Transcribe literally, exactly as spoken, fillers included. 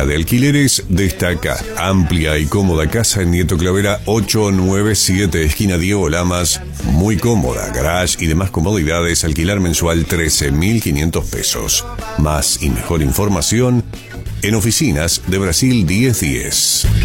La de alquileres destaca. Amplia y cómoda casa en Nieto Clavera ocho nueve siete, esquina Diego Lamas. Muy cómoda, garage y demás comodidades. Alquilar mensual trece mil quinientos pesos. Más y mejor información en Oficinas de Brasil diez diez.